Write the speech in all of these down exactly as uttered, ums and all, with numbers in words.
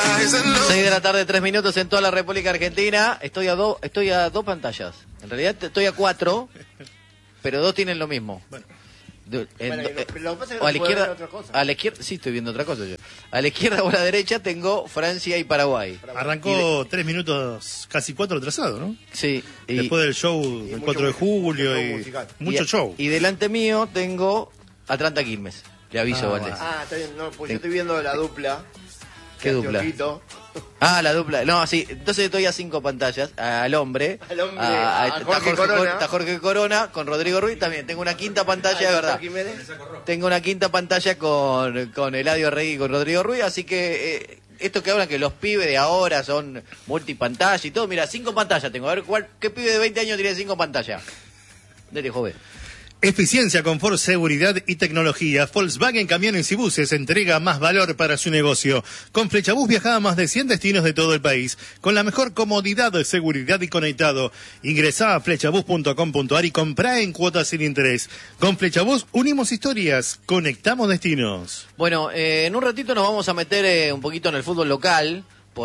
seis de la tarde, tres minutos en toda la República Argentina. Estoy a dos, estoy a dos pantallas. En realidad estoy a cuatro, pero dos tienen lo mismo. Bueno. De, en, bueno, eh, lo, lo que pasa es que o a la izquierda, otra cosa. a la izquierda, sí estoy viendo otra cosa yo. A la izquierda o a la derecha tengo Francia y Paraguay. Arrancó de, tres minutos, casi cuatro atrasado, ¿no? Sí. Y, después del show del cuatro de julio y mucho, y, mucho y, show. Y delante mío tengo Atlanta Quilmes. Le aviso, ah, Valdés. Ah, está bien, no, pues yo estoy viendo la dupla. ¿Qué dupla? Ah, la dupla. No, sí. Entonces estoy a cinco pantallas. Al hombre. Al hombre. A, a, a Jorge, Jorge Corona. Está Jorge Corona con Rodrigo Ruiz. También tengo una quinta pantalla, de verdad. Tengo una quinta pantalla con, con Eladio Rey y con Rodrigo Ruiz. Así que eh, esto que hablan que los pibes de ahora son multipantalla y todo. Mira, cinco pantallas tengo. A ver, ¿cuál, ¿qué pibe de veinte años tiene cinco pantallas? Dele, joven. Eficiencia, confort, seguridad y tecnología. Volkswagen Camiones y Buses entrega más valor para su negocio. Con Flechabús viaja a más de cien destinos de todo el país, con la mejor comodidad, seguridad y conectado. Ingresá a flechabús punto com punto ar y comprá en cuotas sin interés. Con Flechabús unimos historias, conectamos destinos. Bueno, eh, en un ratito nos vamos a meter eh, un poquito en el fútbol local,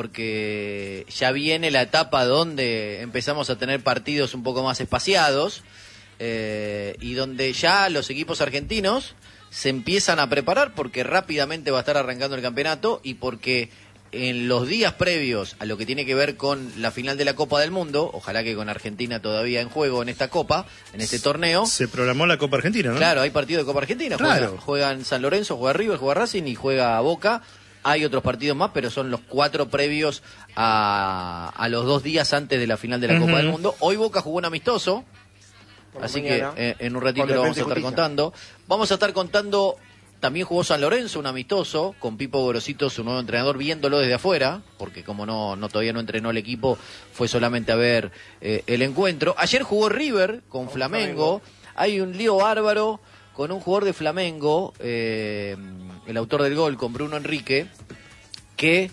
porque ya viene la etapa donde empezamos a tener partidos un poco más espaciados. Eh, y donde ya los equipos argentinos se empiezan a preparar porque rápidamente va a estar arrancando el campeonato y porque en los días previos a lo que tiene que ver con la final de la Copa del Mundo, ojalá que con Argentina todavía en juego en esta Copa, en este torneo. Se programó la Copa Argentina, ¿no? Claro, hay partido de Copa Argentina, claro. juegan, juegan San Lorenzo, juega River, juega Racing y juega Boca. Hay otros partidos más, pero son los cuatro previos a, a los dos días antes de la final de la uh-huh. Copa del Mundo. Hoy Boca jugó un amistoso. Así mañana, que eh, en un ratito lo vamos a estar justicia. contando. Vamos a estar contando, también jugó San Lorenzo, un amistoso, con Pipo Gorosito, su nuevo entrenador, viéndolo desde afuera, porque como no, no todavía no entrenó el equipo, fue solamente a ver eh, el encuentro. Ayer jugó River con, con Flamengo. Flamengo, hay un lío bárbaro con un jugador de Flamengo, eh, el autor del gol, con Bruno Enrique, que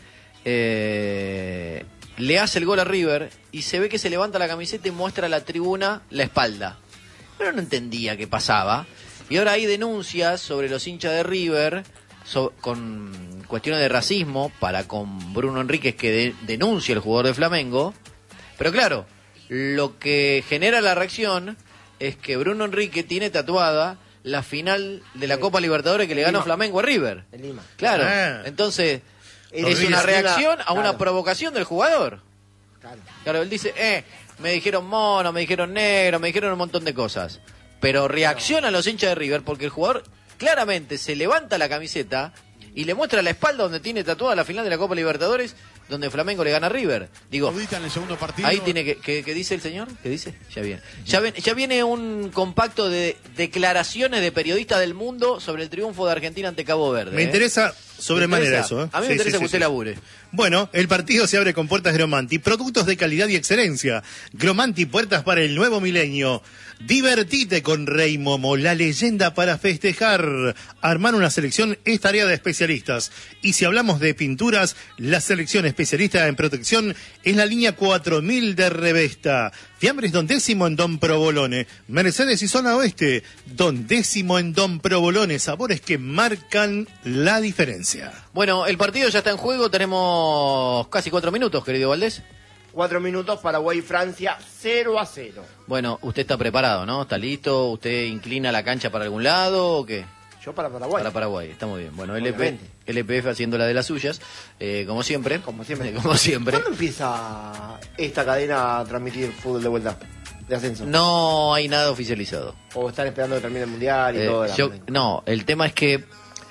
eh, le hace el gol a River y se ve que se levanta la camiseta y muestra a la tribuna la espalda. Pero no entendía qué pasaba. Y ahora hay denuncias sobre los hinchas de River so, con cuestiones de racismo para con Bruno Enríquez que de, denuncia el jugador de Flamengo. Pero claro, lo que genera la reacción es que Bruno Enrique tiene tatuada la final de la Copa Libertadores que le ganó Flamengo a River. En Lima. Claro, ah. entonces es, es una reacción a una claro. provocación del jugador. Claro. Claro, él dice, eh... me dijeron mono, me dijeron negro, me dijeron un montón de cosas. Pero reaccionan los hinchas de River porque el jugador claramente se levanta la camiseta y le muestra la espalda donde tiene tatuada la final de la Copa Libertadores, donde Flamengo le gana a River. Digo, en el segundo partido. Ahí tiene que, que, que dice el señor, ¿qué dice? Ya viene. Ya, ven, ya viene un compacto de declaraciones de periodistas del mundo sobre el triunfo de Argentina ante Cabo Verde. Me ¿eh? interesa sobremanera eso. ¿eh? A mí sí, me interesa sí, que usted sí, labure. Bueno, el partido se abre con puertas Gromanti, productos de calidad y excelencia. Gromanti, puertas para el nuevo milenio. Divertite con Rey Momo, la leyenda para festejar. Armar una selección es tarea de especialistas. Y si hablamos de pinturas, la selección especialista en protección es la línea cuatro mil de Revesta. Fiambres Don Décimo en Don Provolone. Mercedes y Zona Oeste, Don Décimo en Don Provolone. Sabores que marcan la diferencia. Bueno, el partido ya está en juego. Tenemos casi cuatro minutos, querido Valdés. Cuatro minutos, Paraguay y Francia, cero a cero. Bueno, usted está preparado, ¿no? ¿Está listo? ¿Usted inclina la cancha para algún lado o qué? Yo para Paraguay. Para Paraguay, está muy bien. Bueno, L P, L P F haciendo la de las suyas, eh, como siempre. Como siempre. como siempre. ¿Cuándo empieza esta cadena a transmitir fútbol de vuelta? De ascenso. No hay nada oficializado. O están esperando que termine el mundial y eh, todo. Yo, no, el tema es que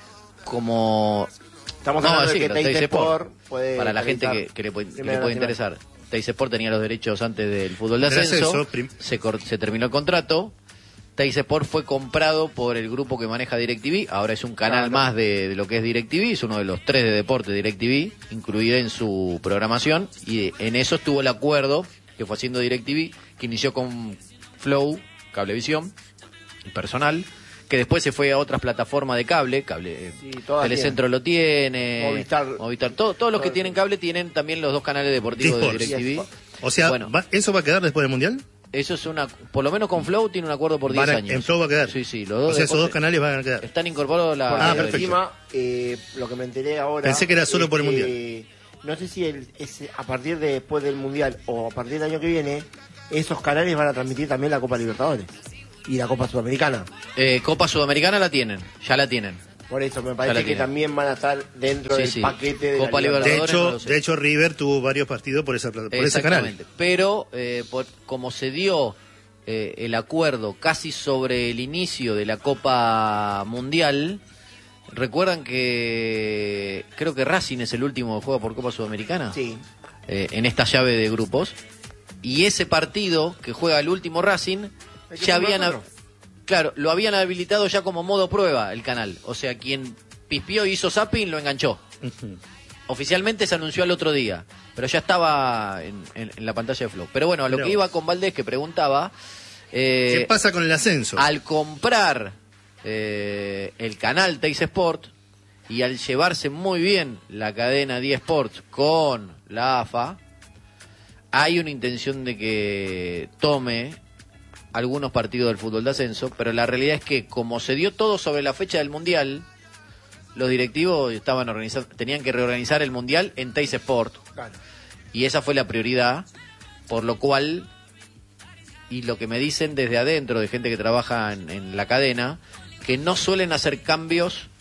como... Estamos no, hablando sí, de que Teis Sport puede... Para la gente que, que le puede, que le puede interesar. Teis Sport tenía los derechos antes del fútbol de ascenso, se, se terminó el contrato. Teis Sport fue comprado por el grupo que maneja DirecTV, ahora es un canal claro. más de, de lo que es DirecTV, es uno de los tres de deporte de DirecTV, incluido en su programación, y en eso estuvo el acuerdo que fue haciendo DirecTV, que inició con Flow, Cablevisión, personal, que después se fue a otras plataformas de cable, cable sí, Telecentro tienen. Lo tiene, Movistar, Movistar todo, todos los que tienen cable tienen también los dos canales deportivos de DirecTV. O sea, bueno, ¿va, ¿eso va a quedar después del Mundial? Eso es una, por lo menos con Flow tiene un acuerdo por diez a, años. En Flow va a quedar. Sí, sí, los dos. O sea, esos dos canales van a quedar. Están incorporados a la. Ah, perfecto. Encima, eh, lo que me enteré ahora. Pensé que era solo por el que, Mundial. no sé si el, ese, a partir de después del Mundial o a partir del año que viene, esos canales van a transmitir también la Copa Libertadores y la Copa Sudamericana. Eh, Copa Sudamericana la tienen, ya la tienen. Por eso me parece que tienen. también van a estar dentro Sí, del sí. paquete de Copa la Libertadores. De Libertadores, hecho, no lo sé. de hecho River tuvo varios partidos por esa plata- por ese canal. Exactamente. Pero eh, por, como se dio eh, el acuerdo casi sobre el inicio de la Copa Mundial, recuerdan que creo que Racing es el último que juega por Copa Sudamericana. Sí. Eh, en esta llave de grupos. Y ese partido que juega el último Racing, ¿El que ya fue habían... nosotros? Claro, lo habían habilitado ya como modo prueba el canal. O sea, quien pispió y hizo zapping lo enganchó. Ujú. Oficialmente se anunció al otro día, pero ya estaba en, en- en la pantalla de Flow. Pero bueno, a lo Mirá que vos. iba con Valdés, que preguntaba, eh, ¿Qué pasa con el ascenso? al comprar eh, el canal Teis Sport y al llevarse muy bien la cadena diez Sports con la A F A, hay una intención de que tome algunos partidos del fútbol de ascenso, pero la realidad es que como se dio todo sobre la fecha del Mundial, los directivos estaban organizando, tenían que reorganizar el Mundial en Teis Sport, Claro. y esa fue la prioridad, por lo cual, y lo que me dicen desde adentro de gente que trabaja en, en la cadena, que no suelen hacer cambios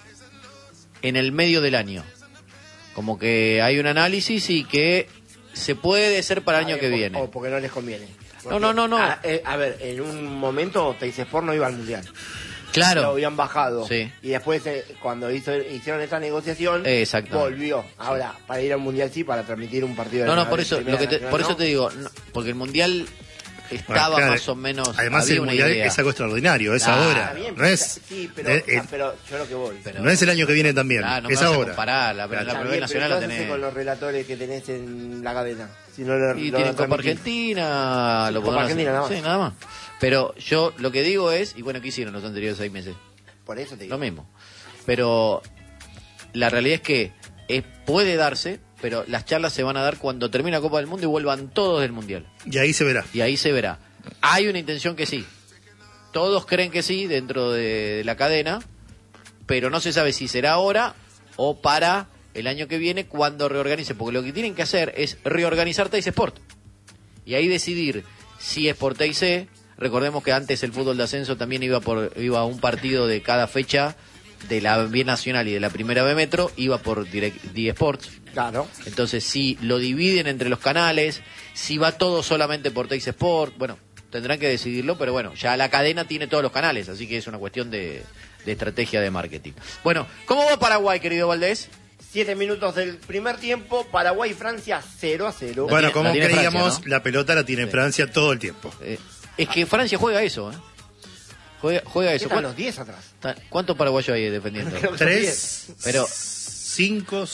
en el medio del año. Como que hay un análisis y que se puede ser para el año Ah, que o- viene. O porque no les conviene. No, no, no, no. A, eh, a ver, en un momento Teis Sport no iba al Mundial. Lo Claro, habían bajado. Sí. Y después, eh, cuando hizo, hicieron esta negociación, Exacto. volvió. Ahora, para ir al Mundial sí, para transmitir un partido de no, la no, por eso, Primera lo que te- Nacional, por eso no. te digo, no, porque el Mundial estaba Bueno, claro, más o menos... Además había el una mundial idea. es algo extraordinario, es Ah, ahora. Está bien, No pero, es, sí, pero, eh, eh, ah, pero yo lo que voy. Pero- no es el año que viene también, Ah, no me es vas a ahora. comparar, la, Claro. la Está Primera bien, Nacional pero la ¿qué haces tenés... con los relatores que tenés en la cadena? Si no lo, Y lo tienen Copa transmitís. Argentina, Sí, lo Copa podrán Argentina hacer. nada más. Sí, nada más. Pero yo lo que digo es, y bueno, ¿qué hicieron los anteriores seis meses? Por eso te digo. Lo mismo. Pero la realidad es que eh, puede darse, pero las charlas se van a dar cuando termine la Copa del Mundo y vuelvan todos del Mundial. Y ahí se verá. Y ahí se verá. Hay una intención que sí. Todos creen que sí dentro de, de la cadena, pero no se sabe si será ahora o para el año que viene cuando reorganice. Porque lo que tienen que hacer es reorganizar Teis Sport. Y ahí decidir si es por T I C. Recordemos que antes el fútbol de ascenso también iba por iba a un partido de cada fecha de la B Nacional y de la Primera B Metro, iba por Direct, D Sports. Claro. Entonces, si lo dividen entre los canales, si va todo solamente por Teis Sport, bueno, tendrán que decidirlo, pero bueno, ya la cadena tiene todos los canales, así que es una cuestión de, de estrategia de marketing. Bueno, ¿cómo va Paraguay, querido Valdés? Siete minutos del primer tiempo, Paraguay y Francia cero a cero. Bueno, tiene- como la tiene creíamos, Francia, ¿no? la pelota la tiene Sí. Francia todo el tiempo. Eh, es que Francia juega eso, ¿eh? Juega, juega eso. Están ¿Cuán- los diez atrás. ta- ¿Cuántos paraguayos hay defendiendo? Creo que son diez. Tres, Pero- cinco,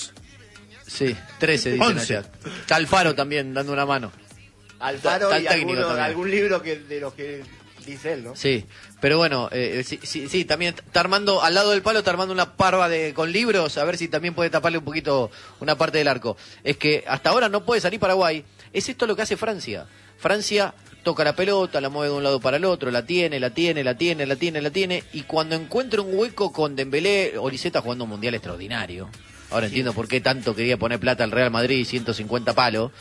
Sí, trece dicen Once. allá. Está Alfaro también dando una mano. Alfaro Está el y técnico alguno- también. algún libro que de los que dice él, ¿no? Sí, pero bueno, eh, sí, sí, sí, también está armando, al lado del palo está armando una parva de con libros, a ver si también puede taparle un poquito una parte del arco. Es que hasta ahora no puede salir Paraguay. Es esto lo que hace Francia. Francia toca la pelota, la mueve de un lado para el otro, la tiene, la tiene, la tiene, la tiene, la tiene, y cuando encuentra un hueco con Dembélé, Olise está jugando un mundial extraordinario. Ahora entiendo por qué tanto quería poner plata al Real Madrid, ciento cincuenta palos.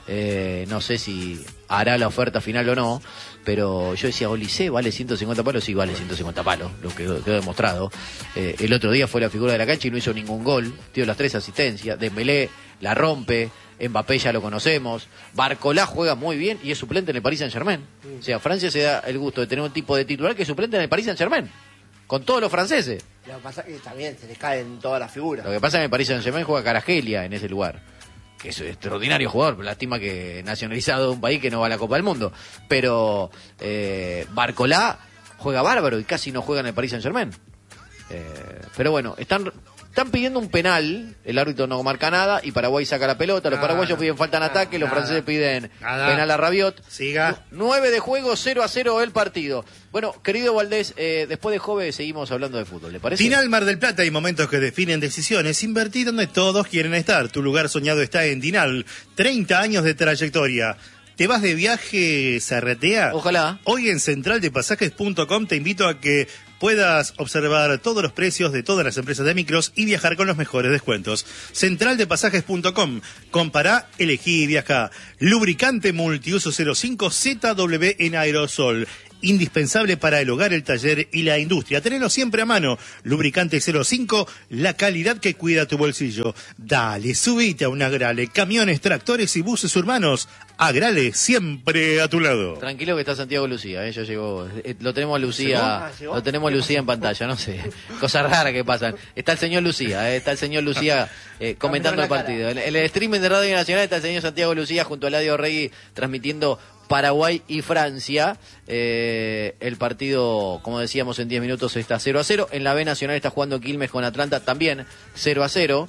Eh, no sé si hará la oferta final o no, pero yo decía, Olise vale ciento cincuenta palos, sí vale ciento cincuenta palos, lo que quedó demostrado. Eh, el otro día fue la figura de la cancha y no hizo ningún gol, dio las tres asistencias, Dembélé la rompe, Mbappé ya lo conocemos, Barcolá juega muy bien y es suplente en el Paris Saint-Germain. O sea, Francia se da el gusto de tener un tipo de titular que es suplente en el Paris Saint-Germain, con todos los franceses. Lo que pasa es que también se les caen todas las figuras. Lo que pasa es que el Paris Saint-Germain juega Caragelia en ese lugar, que es un extraordinario jugador, lástima que nacionalizado de un país que no va a la Copa del Mundo. Pero eh, Barcolá juega bárbaro y casi no juega en el Paris Saint-Germain. Eh, pero bueno, están están pidiendo un penal, el árbitro no marca nada y Paraguay saca la pelota, los Nada, paraguayos piden falta en nada, ataque, los nada, franceses piden nada. penal a Rabiot. Siga. nueve de juego, cero a cero el partido. Bueno, querido Valdés, eh, después de Jove seguimos hablando de fútbol, ¿le parece? Final Mar del Plata y momentos que definen decisiones. Invertir donde todos quieren estar. Tu lugar soñado está en Dinal. treinta años de trayectoria. ¿Te vas de viaje, Zarratea? Ojalá. Hoy en central de pasajes punto com te invito a que puedas observar todos los precios de todas las empresas de micros y viajar con los mejores descuentos. central de pasajes punto com. Compará, elegí y viaja. Lubricante multiuso cero cinco Z W en aerosol. Indispensable para el hogar, el taller y la industria. Tenelo siempre a mano. Lubricante cero cinco, la calidad que cuida tu bolsillo. Dale, subite a un Agrale. Camiones, tractores y buses urbanos. Agrale, siempre a tu lado. Tranquilo que está Santiago Lucía, ¿eh? Ya llegó. Eh, Lo tenemos a Lucía, Ah, ¿llegó? lo tenemos a Lucía en pantalla, no sé. Cosas raras que pasan. Está el señor Lucía, ¿eh? Está el señor Lucía eh, comentando el partido. En el streaming de Radio Nacional está el señor Santiago Lucía junto a Eladio Rey transmitiendo Paraguay y Francia. Eh, el partido, como decíamos, en diez minutos está cero a cero. En la B Nacional está jugando Quilmes con Atlanta, también cero a cero.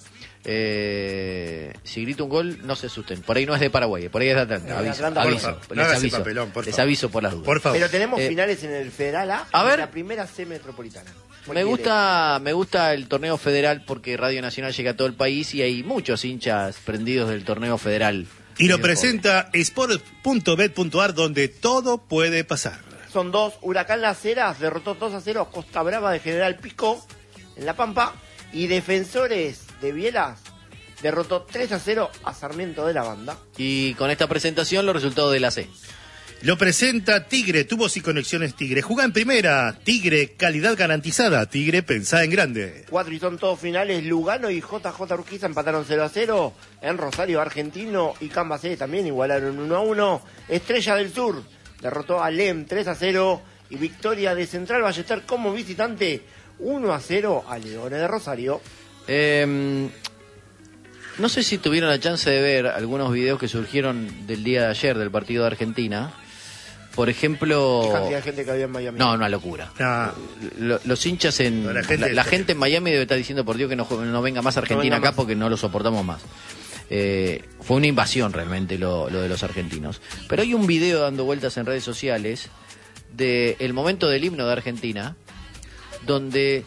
Eh, si grito un gol, no se asusten. Por ahí no es de Paraguay, por ahí es de Atlanta. De Aviso, Atlanta, por aviso. favor. No Les hagas ese aviso, papelón, por les favor. aviso por las dudas. Por favor. Pero tenemos Eh, finales en el Federal A, a ver. la primera C metropolitana. Me gusta, me gusta el torneo federal porque Radio Nacional llega a todo el país y hay muchos hinchas prendidos del torneo federal. Y lo Bien, presenta sport punto bet punto ar, donde todo puede pasar. Son dos. Huracán Las Heras derrotó dos a cero a Costa Brava de General Pico en La Pampa. Y Defensores de Bielas derrotó tres a cero a Sarmiento de la Banda. Y con esta presentación los resultados de la C. Lo presenta Tigre, tubos y conexiones Tigre. Juega en primera. Tigre, calidad garantizada. Tigre, pensá en grande. Cuatro y son todos finales. Lugano y J J Urquiza empataron cero a cero. En Rosario Argentino y Cambacé también igualaron uno a uno. Estrella del Sur derrotó a Lem tres a cero. Y victoria de Central Ballester como visitante uno a cero a Leones de Rosario. Eh, no sé si tuvieron la chance de ver algunos videos que surgieron del día de ayer del partido de Argentina. Por ejemplo... ¿Qué cantidad de gente que había en Miami? No, una locura. Ah, Lo- los hinchas en... No, la la gente, gente la, está- gente en Miami debe estar diciendo por Dios que no, jue- no venga más Argentina venga acá más. porque no lo soportamos más. Eh, fue una invasión realmente lo, lo de los argentinos. Pero hay un video dando vueltas en redes sociales de el momento del himno de Argentina, donde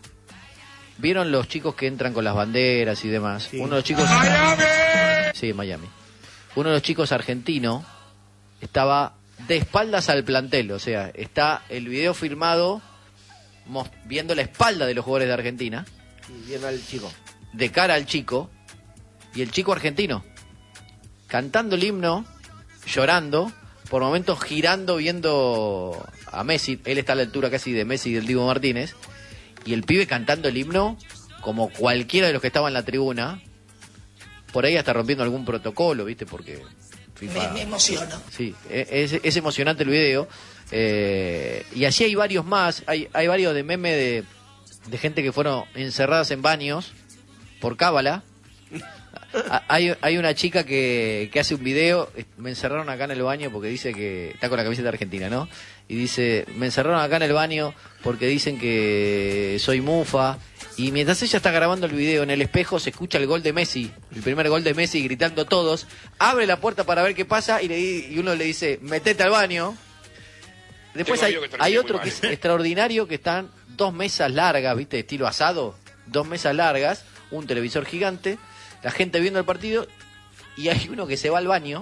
vieron los chicos que entran con las banderas y demás. Sí. Uno de los chicos... Sí, en Miami. Uno de los chicos argentino estaba de espaldas al plantel, o sea, está el video filmado mos- viendo la espalda de los jugadores de Argentina, Y viendo al chico. de cara al chico, y el chico argentino, cantando el himno, llorando, por momentos girando, viendo a Messi, él está a la altura casi de Messi y del Dibu Martínez, y el pibe cantando el himno como cualquiera de los que estaban en la tribuna, por ahí hasta rompiendo algún protocolo, ¿viste? Porque FIFA... Me, me emociono. Sí, e- es, es emocionante el video. Eh, y así hay varios más. Hay, hay varios de meme de, de gente que fueron encerradas en baños por cábala. A- Hay, hay una chica que, que hace un video. eh, Me encerraron acá en el baño porque dice que. Está con la camiseta argentina, ¿no? Y dice: me encerraron acá en el baño porque dicen que soy mufa. Y mientras ella está grabando el video, en el espejo se escucha el gol de Messi, el primer gol de Messi, gritando todos. Abre la puerta para ver qué pasa y, le, di- y uno le dice: metete al baño. Después Tengo hay, miedo que termine hay muy otro mal. que es extraordinario, que están dos mesas largas, ¿viste? Estilo asado. Dos mesas largas, un televisor gigante, la gente viendo el partido, y hay uno que se va al baño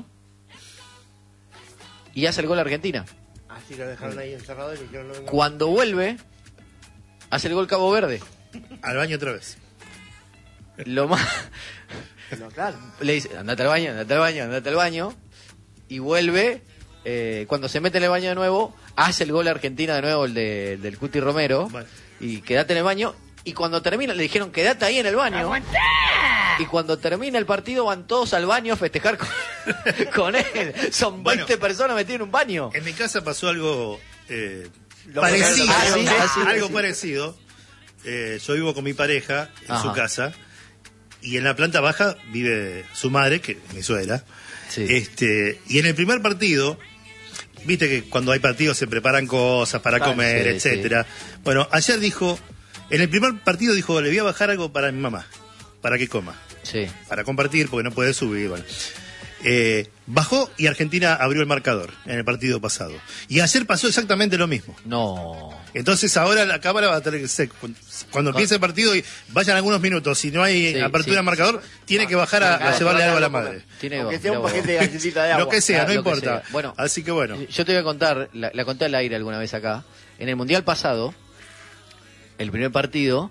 y hace el gol a Argentina. Así lo dejaron ahí encerrado y le dijeron no venga. Cuando vuelve, hace el gol Cabo Verde. al baño otra vez. Lo más... No, claro. Le dice: andate al baño, andate al baño, andate al baño. Y vuelve, eh, cuando se mete en el baño de nuevo, hace el gol a Argentina de nuevo, el de, el del Cuti Romero. Bueno. Y quédate en el baño. Y cuando termina, le dijeron: quédate ahí en el baño. Y cuando termina el partido, van todos al baño a festejar con, con él. Son Bueno. veinte personas metidas en un baño. En mi casa pasó algo eh, Lo parecido. que- Ah, sí, ah, sí, algo sí. parecido. Eh, yo vivo con mi pareja en Ajá. su casa. Y en la planta baja vive su madre, que es mi suegra. Sí. Este, y en el primer partido, viste que cuando hay partidos se preparan cosas para Ah, comer, sí, etcétera. Bueno, ayer dijo, en el primer partido dijo, le voy a bajar algo para mi mamá, para que coma, Sí. para compartir, porque no puede subir, bueno. Eh, bajó y Argentina abrió el marcador en el partido pasado. Y ayer pasó exactamente lo mismo. No. Entonces ahora la cámara va a tener que ser, cuando empiece el partido y vayan algunos minutos, si no hay Sí, apertura sí, de marcador, tiene que bajar a, a llevarle algo a la madre. Tiene Aunque que- sea un mirá vos. paquete de galletita de agua. Lo que sea, Ah, no lo que importa. sea. Bueno, Así que bueno. Yo te voy a contar, la, la conté al aire alguna vez acá. En el Mundial pasado, el primer partido,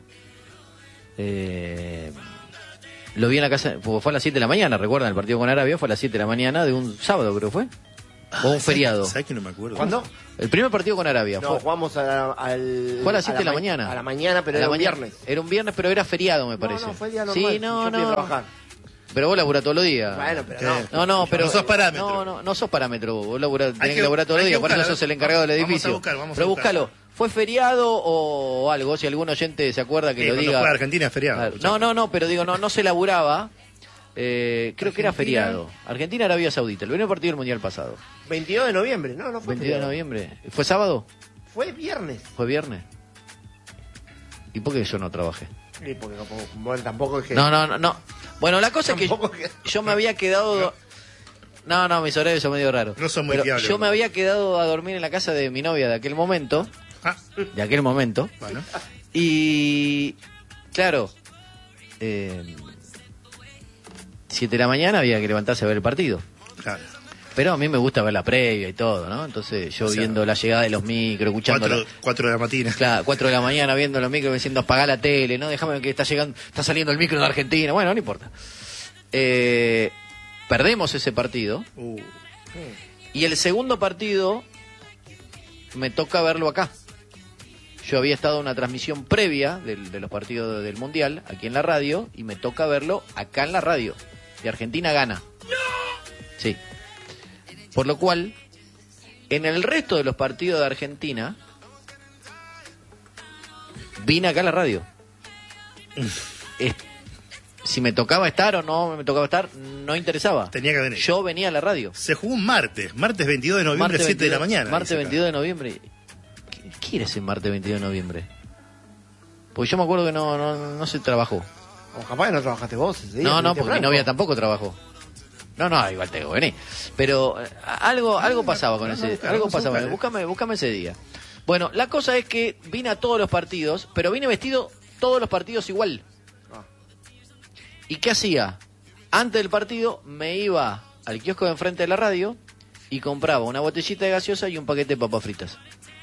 eh, lo vi en la casa, fue a las siete de la mañana, recuerdan, el partido con Arabia fue a las siete de la mañana de un sábado, creo que fue. O un feriado. ¿Sabes que no me acuerdo? ¿Cuándo? El primer partido con Arabia. No, fue, jugamos a la, al... fue a las siete a de la ma- mañana. A la mañana, pero A la era un mañana. viernes. Era un viernes, pero era feriado, me parece. No, no, fue día normal. Sí, no, Yo fui a no. trabajar. Pero vos laburás todos los días. Bueno, pero Sí. no. No, no, pero... No sos parámetro. No, no, no sos parámetro. Vos laburás, tenés Hay que, que- laburar todos los hay que días, por eso buscar, sos el encargado del vamos a edificio. buscar, vamos a pero buscar. búscalo. ¿Fue feriado o algo? Si algún oyente se acuerda que Sí, lo cuando diga... juega Argentina es feriado. Claro. No, no, no, pero digo, no, no se laburaba. Eh, creo que era Argentina. feriado. Argentina-Arabia Saudita, el primer partido del Mundial pasado. veintidós de noviembre, no, no fue veintidós de feriado. noviembre. ¿Fue sábado? Fue viernes. ¿Fue viernes? ¿Y por qué yo no trabajé? Sí, porque no, bueno, tampoco es que... No, no, no, no. Bueno, la cosa es que Tampoco que- yo me había quedado... No, no, mis horarios son medio raros. No son muy Pero fiables, yo ¿no? me había quedado a dormir en la casa de mi novia de aquel momento. Ah, De aquel momento. bueno. Y... Claro. Eh, siete de la mañana había que levantarse a ver el partido. Claro. Pero a mí me gusta ver la previa y todo, ¿no? Entonces yo O sea, viendo la llegada de los micros, escuchando... Cuatro, cuatro de la mañana. Claro, cuatro de la mañana viendo los micros diciendo apagá la tele, ¿no? Déjame que está llegando, está saliendo el micro de Argentina. Bueno, no importa. Eh, perdemos ese partido. Uh, Y el segundo partido me toca verlo acá. Yo había estado en una transmisión previa del- de los partidos del Mundial, aquí en la radio, y me toca verlo acá en la radio. Y Argentina gana. Sí. Por lo cual, en el resto de los partidos de Argentina, vine acá a la radio. Es- si me tocaba estar o no me tocaba estar, no interesaba. Tenía que venir. Yo venía a la radio. Se jugó un martes, martes veintidós de noviembre, Martes siete de la veintidós mañana. Martes dice acá. veintidós de noviembre. ¿Qué, qué era ese martes veintidós de noviembre? Porque yo me acuerdo que no, no, no se trabajó. O capaz que no trabajaste vos ese día. No, no, viniste porque mi blanco. novia tampoco trabajó. No, no, igual tengo que venir. Pero eh, algo, algo pasaba con vamos a ese, buscar, algo vamos a pasaba. buscar. Búscame, búscame ese día. Bueno, la cosa es que vine a todos los partidos, pero vine vestido todos los partidos igual. Ah. ¿Y qué hacía? Antes del partido me iba al kiosco de enfrente de la radio y compraba una botellita de gaseosa y un paquete de papas fritas.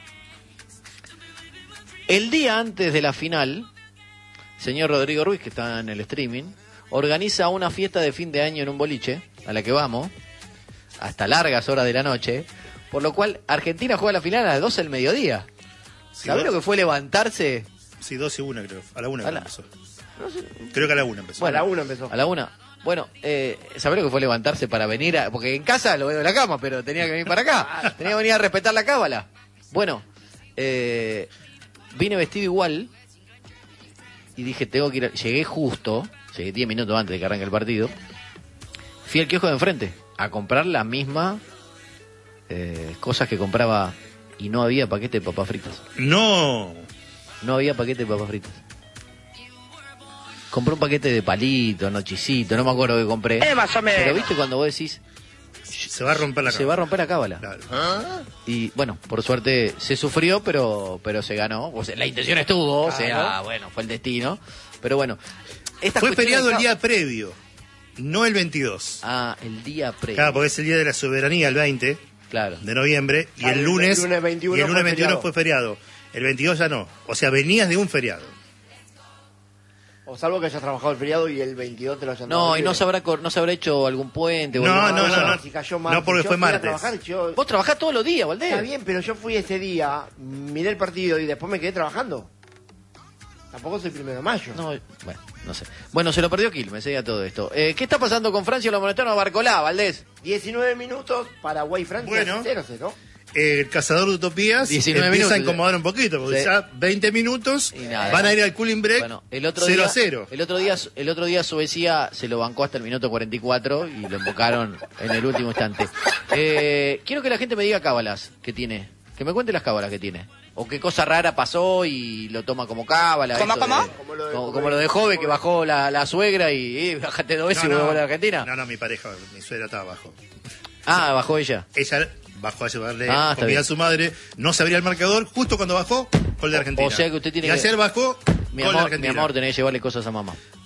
El día antes de la final, señor Rodrigo Ruiz, que está en el streaming, organiza una fiesta de fin de año en un boliche, a la que vamos, hasta largas horas de la noche, por lo cual Argentina juega la final a las doce del mediodía. Sí, ¿Sabés dos- lo que fue levantarse? Sí, doce y una creo. A la una A la- empezó. Creo que a la una empezó. Bueno, a la una empezó. A la una. Bueno, eh, ¿sabés lo que fue levantarse para venir a...? Porque en casa lo veo en la cama, pero tenía que venir para acá. Tenía que venir a respetar la cábala. Bueno, eh, vine vestido igual y dije, tengo que ir... a- Llegué justo, llegué diez minutos antes de que arranque el partido. Fui al kiosco de enfrente a comprar la misma eh, cosas que compraba y no había paquete de papas fritas. No. No había paquete de papas fritas. Compré un paquete de palito, nochicito, no me acuerdo qué compré. Eh, más o menos. Pero viste cuando vos decís, Se va a romper la se cama. va a romper la cábala. Claro. Y bueno, por suerte se sufrió, pero pero se ganó. O sea, la intención estuvo, o sea, Claro. bueno, fue el destino. Pero bueno. estas Fue cuestiones feriado el de- día previo, no el veintidós. Ah, el día previo. Claro, porque es el día de la soberanía, el veinte Claro. de noviembre, y Ah, el el lunes, lunes veintiuno y el lunes fue veintiuno feriado. fue feriado. El veintidós ya no. O sea, venías de un feriado. O salvo que hayas trabajado el feriado y el veintidós te lo hayan dado No, y libre. no se habrá cor- no se habrá hecho algún puente o No, alguna no, cosa. no, no. Si cayó No, martes. porque Yo fue fui a martes. trabajar, yo- Vos trabajás todos los días, Valdés. Está bien, pero yo fui ese día, miré el partido y después me quedé trabajando. Tampoco soy primero de mayo. No, bueno, no sé. Bueno, se lo perdió Quilmes, eh, a todo esto. Eh, ¿Qué está pasando con Francia? Lo molestaron a Barcolá, Valdés. diecinueve minutos, Paraguay-Francia, Bueno. cero cero. El cazador de utopías diecinueve empieza minutos, a incomodar un poquito, porque Sí. ya veinte minutos Y nada. van a ir al cooling break Bueno, el otro cero día, a cero. El otro día, el otro día Suecia se lo bancó hasta el minuto cuarenta y cuatro y lo invocaron en el último instante. Eh, quiero que la gente me diga cábalas que tiene, que me cuente las cábalas que tiene, o qué cosa rara pasó y lo toma como cábala. ¿Cómo, esto cómo? de- Como lo de como, Jove. como lo de Jove, que bajó la, la suegra y eh, bájate dos veces y vuelve a la Argentina. no, no, mi pareja, mi suegra estaba abajo. Ah, bajó ella. Ella bajó a llevarle Ah, está comida bien. a su madre, no se abría el marcador, justo cuando bajó, gol de Argentina. O sea que usted tiene y que- ayer bajó, Mi gol de amor, mi Argentina. amor, tenés que llevarle cosas a mamá.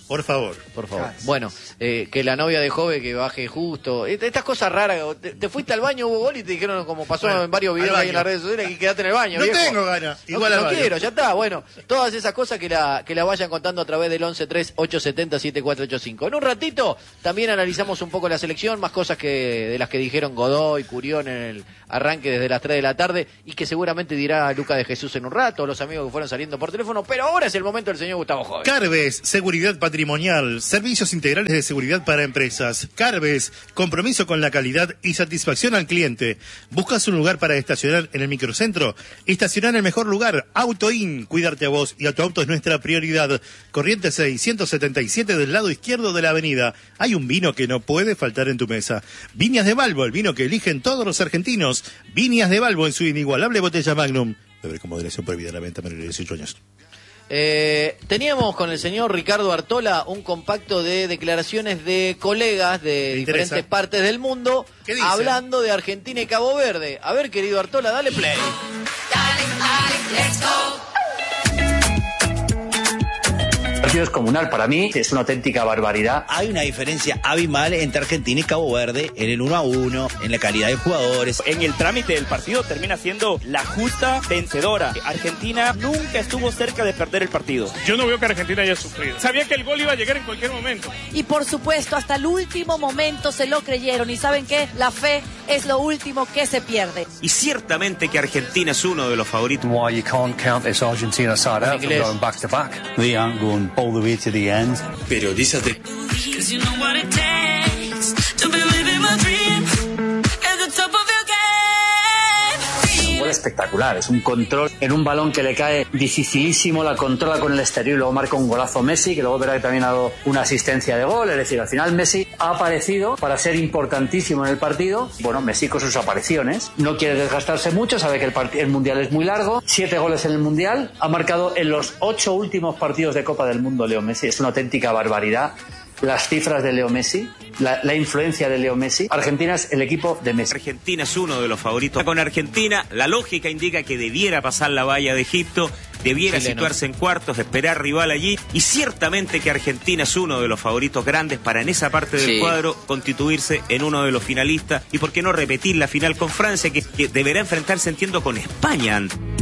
Por favor. Por favor. Bueno, eh, que la novia de Jove que baje justo. Estas cosas raras. Te, te fuiste al baño, hubo gol y te dijeron, como pasó bueno, en varios videos ahí en las redes sociales, que quedate en el baño. No viejo. tengo ganas. Igual no, al no baño. quiero, ya está. Bueno, todas esas cosas que la, que la vayan contando a través del once tres ocho siete cero siete cuatro ocho cinco. En un ratito también analizamos un poco la selección, más cosas que de las que dijeron Godoy, Curión en el arranque desde las tres de la tarde y que seguramente dirá Luca de Jesús en un rato, los amigos que fueron saliendo por teléfono. Pero ahora es el momento del señor Gustavo Jove. Carves, seguridad patrimonial, servicios integrales de seguridad para empresas. Carves, compromiso con la calidad y satisfacción al cliente. ¿Buscas un lugar para estacionar en el microcentro? Estacionar en el mejor lugar. AutoIn, cuidarte a vos y a tu auto es nuestra prioridad. Corrientes seiscientos setenta y siete del lado izquierdo de la avenida. Hay un vino que no puede faltar en tu mesa. Viñas de Balbo, el vino que eligen todos los argentinos. Viñas de Balbo en su inigualable botella Magnum. Beber con moderación, prohibida la venta, menores de dieciocho años. Eh, teníamos con el señor Ricardo Artola un compacto de declaraciones de colegas de diferentes interesa. partes del mundo hablando de Argentina y Cabo Verde. A ver, querido Artola, dale play. Dale, dale, let's go. El partido es comunal, para mí es una auténtica barbaridad. Hay una diferencia abismal entre Argentina y Cabo Verde en el uno a uno, en la calidad de jugadores. En el trámite del partido termina siendo la justa vencedora. Argentina nunca estuvo cerca de perder el partido. Yo no veo que Argentina haya sufrido. Sabía que el gol iba a llegar en cualquier momento. Y por supuesto, hasta el último momento se lo creyeron. Y ¿saben qué? La fe es lo último que se pierde. Y ciertamente que Argentina es uno de los favoritos. Why you can't count this Argentina side out from going back to back. They aren't going all the way to the end. Periodízate. Espectacular, es un control en un balón que le cae dificilísimo, la controla con el exterior y luego marca un golazo Messi, que luego verá que también ha dado una asistencia de gol. Es decir, al final Messi ha aparecido para ser importantísimo en el partido. Bueno, Messi con sus apariciones no quiere desgastarse mucho, sabe que el, part- el Mundial es muy largo, siete goles en el Mundial, ha marcado en los ocho últimos partidos de Copa del Mundo Leo Messi. Es una auténtica barbaridad las cifras de Leo Messi, la, la influencia de Leo Messi. Argentina es el equipo de Messi. Argentina es uno de los favoritos. Con Argentina, la lógica indica que debiera pasar la valla de Egipto, debiera Chileno. situarse en cuartos, esperar rival allí, y ciertamente que Argentina es uno de los favoritos grandes para en esa parte del sí. cuadro constituirse en uno de los finalistas, y por qué no repetir la final con Francia, que, que deberá enfrentarse, entiendo, con España.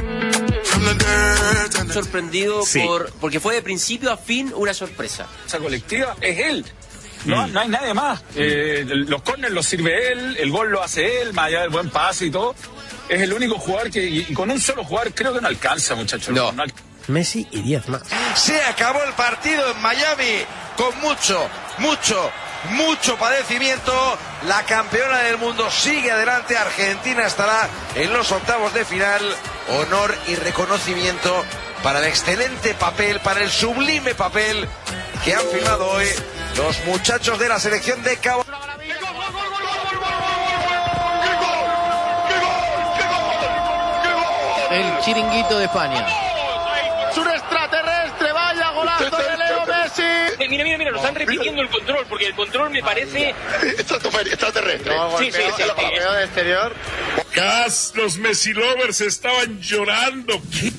Sorprendido sí. por porque fue de principio a fin una sorpresa. Esa colectiva es él. No, mm. no hay nadie más. Eh, los córneres los sirve él, el gol lo hace él, más allá del buen pase y todo. Es el único jugador que, y, y con un solo jugador creo que no alcanza, muchachos. No. no Messi y diez más. Se acabó el partido en Miami con mucho, mucho, mucho padecimiento. La campeona del mundo sigue adelante. Argentina estará en los octavos de final. Honor y reconocimiento para el excelente papel, para el sublime papel que han firmado hoy los muchachos de la selección de Cabo. El chiringuito de España. Es un extraterrestre, vaya golazo de Leo Messi. Eh, mira, mira, mira, nos están repitiendo el control, porque el control me parece... Extraterrestre. No, sí, sí, sí. De exterior. Gas, los Messi lovers estaban llorando.